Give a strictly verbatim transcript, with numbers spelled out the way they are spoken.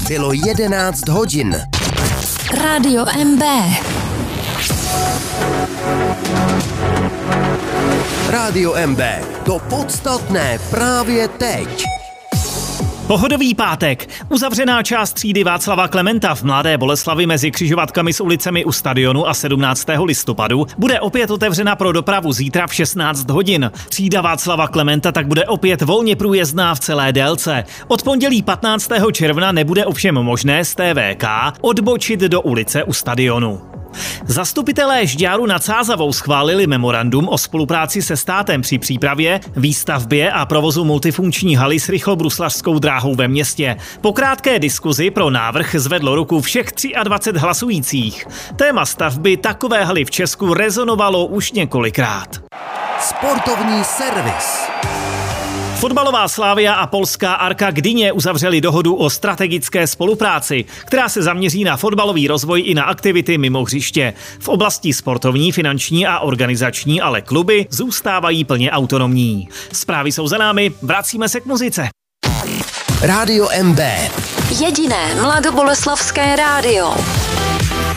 Bylo jedenáct hodin. Rádio M B. Rádio M B. To podstatné právě teď. Pohodový pátek. Uzavřená část třídy Václava Klementa v Mladé Boleslavi mezi křižovatkami s ulicemi u stadionu a sedmnáctého listopadu bude opět otevřena pro dopravu zítra v šestnáct hodin. Třída Václava Klementa tak bude opět volně průjezdná v celé délce. Od pondělí patnáctého června nebude ovšem možné z T V K odbočit do ulice u stadionu. Zastupitelé Žďáru nad Sázavou schválili memorandum o spolupráci se státem při přípravě, výstavbě a provozu multifunkční haly s rychlobruslařskou dráhou ve městě. Po krátké diskuzi pro návrh zvedlo ruku všech dvacet tři hlasujících. Téma stavby takové haly v Česku rezonovalo už několikrát. Sportovní servis. Fotbalová Slavia a polská Arka Gdyně uzavřeli dohodu o strategické spolupráci, která se zaměří na fotbalový rozvoj i na aktivity mimo hřiště. V oblasti sportovní, finanční a organizační ale kluby zůstávají plně autonomní. Zprávy jsou za námi, vracíme se k muzice. Rádio M B. Jediné mladoboleslavské rádio.